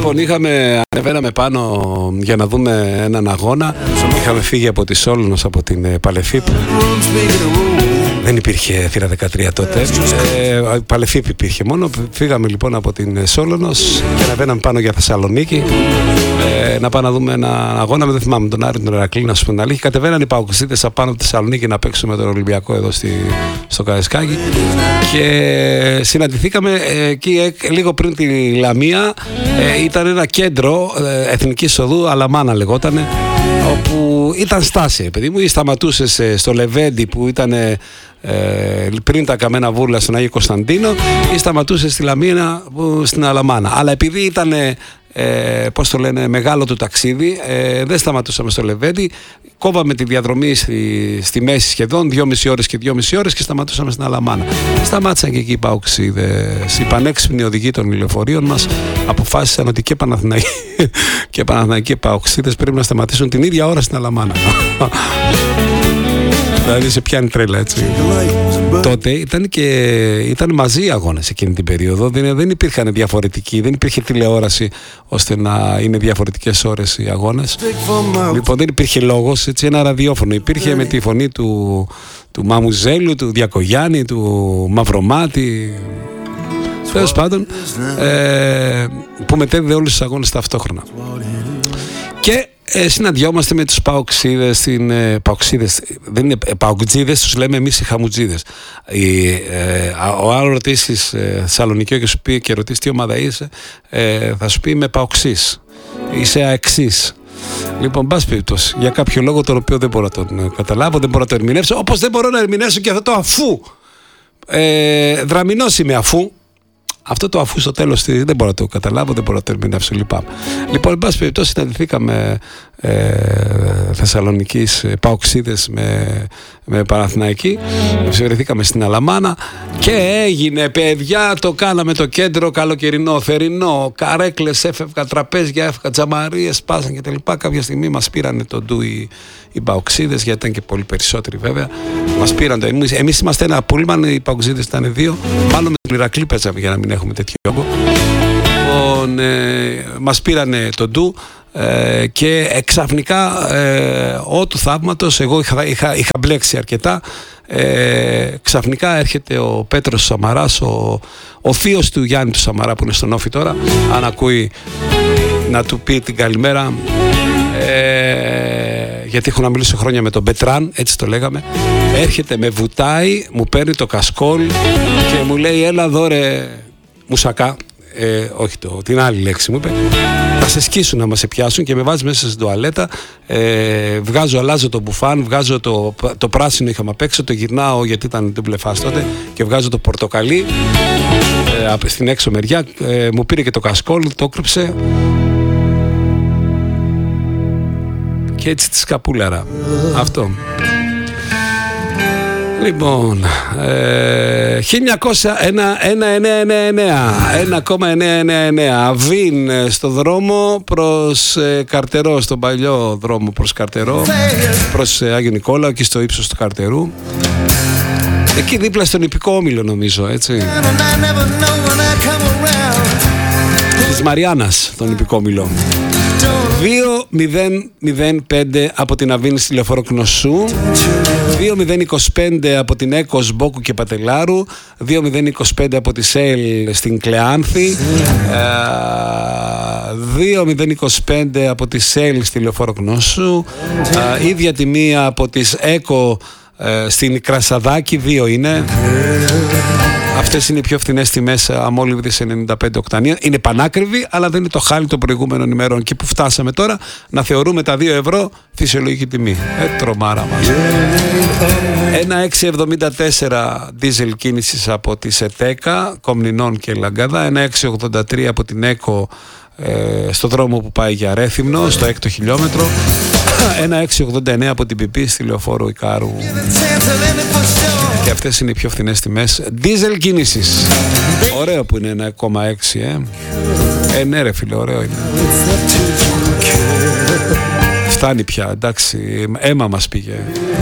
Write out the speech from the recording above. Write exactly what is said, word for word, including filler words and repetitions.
Λοιπόν, είχαμε, ανεβαίναμε πάνω για να δούμε έναν αγώνα. Είχαμε φύγει από τη Σόλωνος, από την Παλεφίπ. Δεν υπήρχε θύρα δεκατρία τότε. Ε, Παλεφίπ υπήρχε μόνο. Φύγαμε λοιπόν από την Σόλωνος και ανεβαίναμε πάνω για Θεσσαλονίκη. Ε, να πάμε να δούμε ένα αγώνα. Δεν θυμάμαι τον Άρη, τον Ηρακλή, να σου πω την αλήθεια. Κατεβαίναν οι παοξίδες απάνω από τη Θεσσαλονίκη να παίξουμε τον Ολυμπιακό εδώ στη, στο Καραϊσκάκι. Και συναντηθήκαμε εκεί λίγο πριν τη Λαμία. Ε, ήταν ένα κέντρο ε, εθνικής οδού, Αλαμάνα λεγότανε, όπου ήταν στάση, παιδί μου, ή σταματούσες στο Λεβέντι που ήταν ε, πριν τα καμένα βούρλα στον Άγιο Κωνσταντίνο, ή σταματούσες στη Λαμίνα που, στην Αλαμάνα. Αλλά επειδή ήταν ε, πώς το λένε, μεγάλο το ταξίδι, ε, δεν σταματούσαμε στο Λεβέντι, κόβαμε τη διαδρομή στη, στη μέση σχεδόν, δυόμιση ώρες και δυόμιση ώρες και σταματούσαμε στην Αλαμάνα. Σταμάτησαν και εκεί οι παοξίδες. Οι πανέξυπνοι οδηγοί των λεωφορείων μας αποφάσισαν ότι και Παναθηναϊκοί και Παναθηναϊκοί παοξίδες πρέπει να σταματήσουν την ίδια ώρα στην Αλαμάνα. Δηλαδή σε πιάνει τρέλα, έτσι. Τότε ήταν και ήταν μαζί οι αγώνες εκείνη την περίοδο. Δεν, δεν υπήρχαν διαφορετικοί, δεν υπήρχε τηλεόραση ώστε να είναι διαφορετικές ώρες οι αγώνες. Λοιπόν, δεν υπήρχε λόγος, έτσι, ένα ραδιόφωνο υπήρχε με τη φωνή του, του Μαμουζέλου, του Διακογιάννη, του Μαυρομάτη. Τέλος πάντων, ε, που μετέδιδε όλους τους αγώνες ταυτόχρονα. Και ε, συναντιόμαστε με τους παοξίδες, στην, ε, παοξίδες, δεν είναι ε, παοξίδες, τους λέμε εμείς οι χαμουτζίδες. Η, ε, ο άλλο ρωτήσεις ε, Θεσσαλονικιό και σου πει και ρωτήσεις τι ομάδα είσαι, ε, θα σου πει είμαι παοξής, είσαι αεξής. Λοιπόν, μπας περιπτώσει, για κάποιο λόγο τον οποίο δεν μπορώ να τον καταλάβω, δεν μπορώ να το ερμηνεύσω, όπως δεν μπορώ να ερμηνεύσω και αυτό το αφού. Ε, δραμηνός είμαι αφού. Αυτό το αφού στο τέλος δεν μπορώ να το καταλάβω, δεν μπορώ να το ερμηνεύσω, λυπάμαι. Λοιπόν, εν πάση περιπτώσει, συναντηθήκαμε ε, Θεσσαλονικής ε, παοξίδες με, με Παναθηναϊκή. Βρεθήκαμε στην Αλαμάνα και έγινε, παιδιά, το κάναμε το κέντρο καλοκαιρινό, θερινό. Καρέκλες έφευγαν, τραπέζια έφευγαν, τζαμαρίες σπάσαν κτλ. Κάποια στιγμή μας πήρανε το ντου οι, οι παοξίδες, γιατί ήταν και πολύ περισσότεροι βέβαια. Μας πήραν το. Εμείς, εμείς είμαστε ένα πούλμαν, οι παοξίδες ήταν δύο. Μάλλον με τον Ηρακλή παίζαμε για να μην έχουμε τέτοιο όγκο. Λοιπόν, ε, μας πήρανε το ντου ε, και ξαφνικά ε, ό του θαύματος, εγώ είχα, είχα, είχα μπλέξει αρκετά, ε, ξαφνικά έρχεται ο Πέτρος Σαμαράς, ο, ο θείος του Γιάννη του Σαμαρά που είναι στον Όφη τώρα, αν ακούει να του πει την καλημέρα, ε, γιατί έχω να μιλήσω χρόνια με τον Μπετράν, έτσι το λέγαμε. Έρχεται, με βουτάει, μου παίρνει το κασκόλ και μου λέει έλα εδώ ρε μουσακά, ε, όχι το, την άλλη λέξη μου είπε, θα σε σκίσουν να μας σε πιάσουν, και με βάζει μέσα στην τουαλέτα, ε, βγάζω, αλλάζω το μπουφάν, βγάζω το, το πράσινο είχαμε απ' έξω, το γυρνάω γιατί ήταν το μπλεφάς τότε και βγάζω το πορτοκαλί ε, στην έξω μεριά, ε, μου πήρε και το κασκόλ, το έκρυψε και έτσι τη σκαπούλαρα. Αυτό. Λοιπόν, ε, χίλια εννιακόσια ένα εννιακόσια ενενήντα εννέα, ένα κόμμα εννιακόσια ενενήντα εννέα, Αβίν στο δρόμο προς ε, Καρτερό, στον παλιό δρόμο προς Καρτερό, προς ε, Άγιο Νικόλαο, εκεί στο ύψος του Καρτερού. Εκεί δίπλα στον Ιππικό Όμιλο νομίζω, έτσι. Της Μαριάννας, τον Ιππικό Όμιλο. δύο μηδέν μηδέν πέντε από την Αβίνη στη Λεωφόρο Κνωσού, δύο μηδέν είκοσι πέντε από την Έκος Μπόκου και Πατελάρου, δύο μηδέν είκοσι πέντε από τη ΣΕΛ στην Κλεάνθη, δύο μηδέν είκοσι πέντε από τη ΣΕΛ στη Λεωφόρο Κνωσού, ίδια τιμή από τις ΕΚΟ στην Κρασαδάκη, δύο είναι. Αυτές είναι οι πιο φθηνές τιμές αμόλυβδης ενενήντα πέντε οκτανία. Είναι πανάκριβη, αλλά δεν είναι το χάλι των προηγούμενων ημερών. Και που φτάσαμε τώρα να θεωρούμε τα δύο ευρώ φυσιολογική τιμή. Ε, τρομάρα μας. ένα έξι εβδομήντα τέσσερα δίζελ κίνησης από τη ΣΕΤΕΚΑ, Κομνηνών και Λαγκαδά. ένα έξι ογδόντα τρία από την ΕΚΟ ε, στο δρόμο που πάει για Ρέθυμνο, στο έκτο χιλιόμετρο. ένα έξι ογδόντα εννέα από την Πιπί στη Λεωφόρο Ικάρου. Και αυτές είναι οι πιο φθηνές τιμές δίζελ κίνησης. Ωραίο που είναι ένα κόμμα έξι, ε. Ε, ναι ρε φίλε, ωραίο είναι. Φτάνει πια, εντάξει, αίμα μας πήγε.